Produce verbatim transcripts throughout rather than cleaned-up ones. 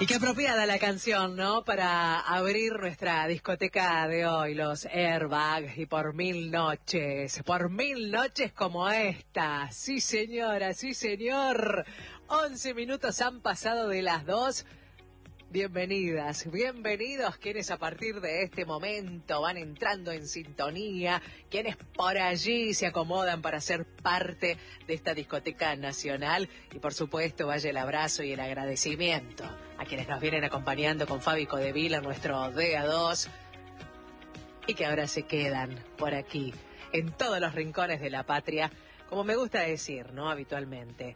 Y qué apropiada la canción, ¿no? Para abrir nuestra discoteca de hoy, los Airbags, y por mil noches, por mil noches como esta. Sí, señora, sí, señor. Once minutos han pasado de las dos. Bienvenidas, bienvenidos quienes a partir de este momento van entrando en sintonía, quienes por allí se acomodan para ser parte de esta discoteca nacional, y por supuesto vaya el abrazo y el agradecimiento a quienes nos vienen acompañando con Fabi Codevila en nuestro D A dos y que ahora se quedan por aquí en todos los rincones de la patria, como me gusta decir, ¿no? Habitualmente.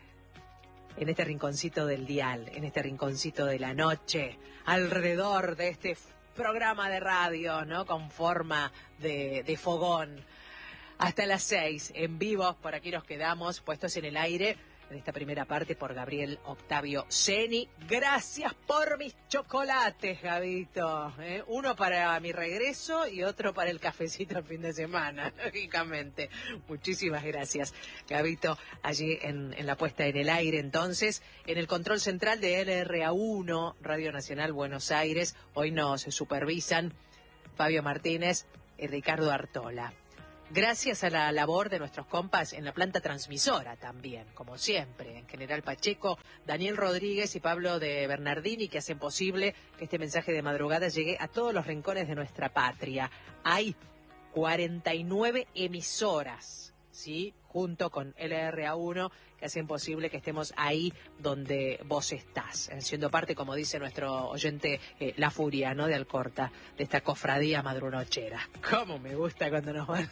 En este rinconcito del dial, en este rinconcito de la noche, alrededor de este programa de radio, ¿no? Con forma de, de fogón. Hasta las seis, en vivo, por aquí nos quedamos, puestos en el aire, en esta primera parte por Gabriel Octavio Ceni. Gracias por mis chocolates, Gabito. ¿eh? Uno para mi regreso y otro para el cafecito el fin de semana, lógicamente. Muchísimas gracias, Gabito, allí en, en la puesta en el aire. Entonces, en el control central de L R A uno, Radio Nacional Buenos Aires, hoy nos supervisan Fabio Martínez y Ricardo Artola. Gracias a la labor de nuestros compas en la planta transmisora también, como siempre, en General Pacheco, Daniel Rodríguez y Pablo de Bernardini, que hacen posible que este mensaje de madrugada llegue a todos los rincones de nuestra patria. Hay cuarenta y nueve emisoras, ¿sí?, junto con L R A uno, que hacen posible que estemos ahí donde vos estás, siendo parte, como dice nuestro oyente, eh, La Furia, ¿no?, de Alcorta, de esta cofradía madrunochera. Cómo me gusta cuando nos van,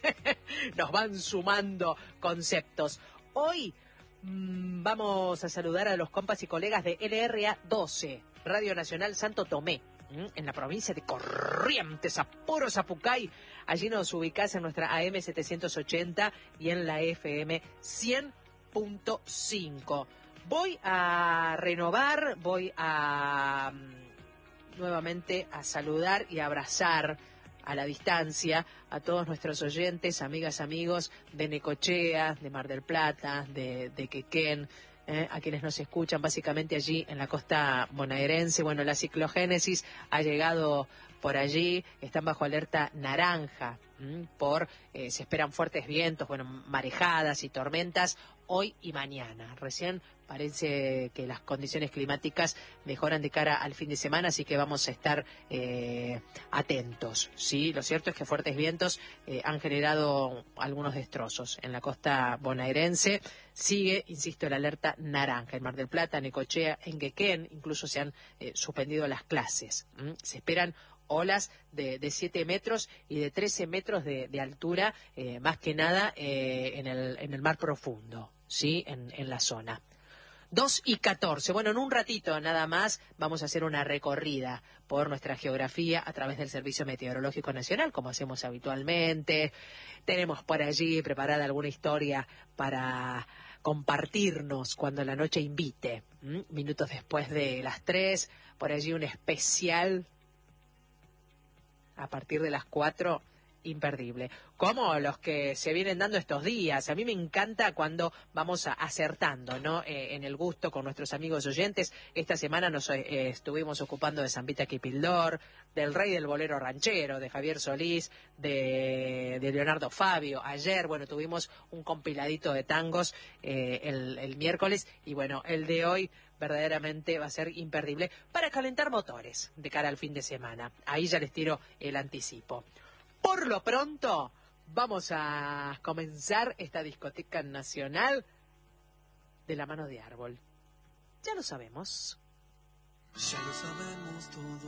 nos van sumando conceptos. Hoy mmm, vamos a saludar a los compas y colegas de L R A doce, Radio Nacional Santo Tomé, en la provincia de Corrientes, Apuro Zapucay. Allí nos ubicás en nuestra A M setecientos ochenta y en la F M cien punto cinco. Voy a renovar, voy a um, nuevamente a saludar y abrazar a la distancia a todos nuestros oyentes, amigas, amigos de Necochea, de Mar del Plata, de, de Quequén, Eh, a quienes nos escuchan básicamente allí en la costa bonaerense. Bueno, la ciclogénesis ha llegado por allí, están bajo alerta naranja, ¿m? por, eh, se esperan fuertes vientos, bueno, marejadas y tormentas hoy y mañana. Recién parece que las condiciones climáticas mejoran de cara al fin de semana, así que vamos a estar eh, atentos, ¿sí? Lo cierto es que fuertes vientos eh, han generado algunos destrozos en la costa bonaerense. Sigue, insisto, la alerta naranja en Mar del Plata, en Necochea, en Quequén, incluso se han eh, suspendido las clases. ¿Mm? Se esperan olas de, de siete metros y de trece metros de, de altura, eh, más que nada eh, en, el, en el mar profundo, ¿sí? En, en la zona. dos y catorce. Bueno, en un ratito nada más vamos a hacer una recorrida por nuestra geografía a través del Servicio Meteorológico Nacional, como hacemos habitualmente. Tenemos por allí preparada alguna historia para compartirnos cuando la noche invite. ¿Mm? Minutos después de las tres, por allí un especial a partir de las cuatro, imperdible. Como los que se vienen dando estos días. A mí me encanta cuando vamos a, acertando, ¿no? Eh, en el gusto con nuestros amigos oyentes. Esta semana nos eh, estuvimos ocupando de Zambita Quipildor, del Rey del Bolero Ranchero, de Javier Solís, de, de Leonardo Fabio. Ayer, bueno, tuvimos un compiladito de tangos eh, el, el miércoles, y bueno, el de hoy verdaderamente va a ser imperdible para calentar motores de cara al fin de semana. Ahí ya les tiro el anticipo. Por lo pronto, vamos a comenzar esta discoteca nacional de la mano de Árbol. Ya lo sabemos. Ya lo sabemos todo.